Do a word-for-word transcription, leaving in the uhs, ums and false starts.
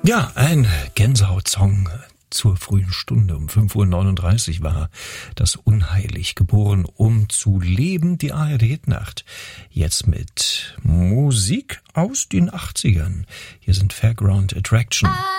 Ja, ein Gänsehaut-Song zur frühen Stunde. Um fünf Uhr neununddreißig war das Unheilig geboren, um zu leben, die A R D-Nacht. Jetzt mit Musik aus den achtzigern. Hier sind Fairground Attraction.